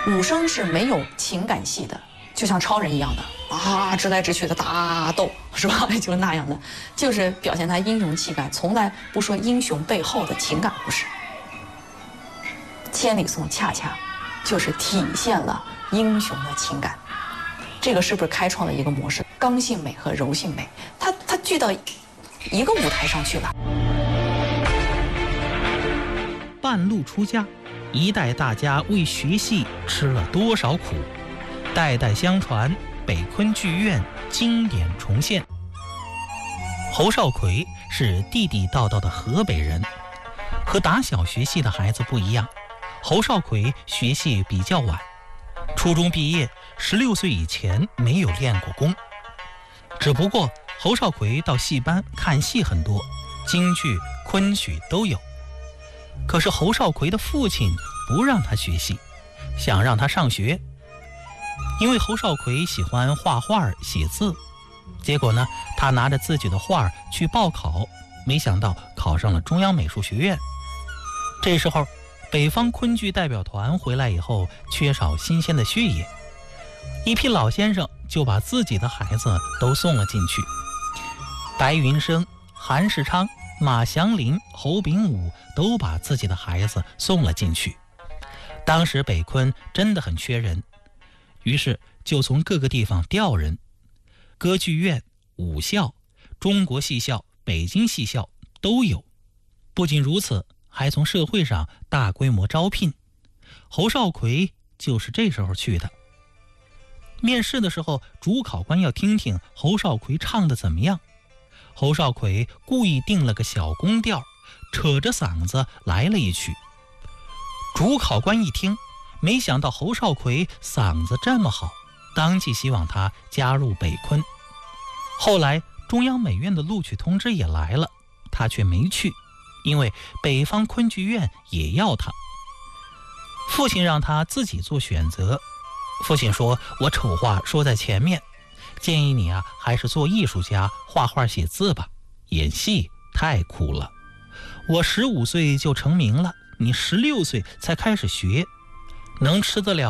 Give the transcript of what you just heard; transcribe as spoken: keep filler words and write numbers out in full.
武生是没有情感戏的，就像超人一样的啊，直来直去的打斗，是吧？就是那样的，就是表现他英雄气概，从来不说英雄背后的情感故事。千里送恰恰就是体现了英雄的情感，这个是不是开创了一个模式？刚性美和柔性美，它它聚到一个舞台上去了。 半路出家，一代大家为学戏吃了多少苦，代代相传，北昆剧院经典重现。侯少奎是地地道道的河北人，和打小学戏的孩子不一样，侯少奎学戏比较晚，初中毕业，十六岁以前没有练过功。只不过侯少奎到戏班看戏很多，京剧、昆曲都有。可是侯少奎的父亲不让他学戏，想让他上学。因为侯少奎喜欢画画写字，结果呢，他拿着自己的画去报考，没想到考上了中央美术学院。这时候北方昆剧代表团回来以后，缺少新鲜的血液，一批老先生就把自己的孩子都送了进去。白云生、韩世昌、马祥林、侯炳武都把自己的孩子送了进去。当时北昆真的很缺人，于是就从各个地方调人，歌剧院、武校、中国戏校、北京戏校都有。不仅如此，还从社会上大规模招聘。侯少奎就是这时候去的。面试的时候，主考官要听听侯少奎唱的怎么样。侯少奎故意定了个小宫调，扯着嗓子来了一曲。主考官一听，没想到侯少奎嗓子这么好，当即希望他加入北昆。后来中央美院的录取通知也来了，他却没去，因为北方昆剧院也要他。父亲让他自己做选择。父亲说，我丑话说在前面，建议你啊，还是做艺术家，画画写字吧，演戏太苦了。我十五岁就成名了，你十六岁才开始学，能吃得了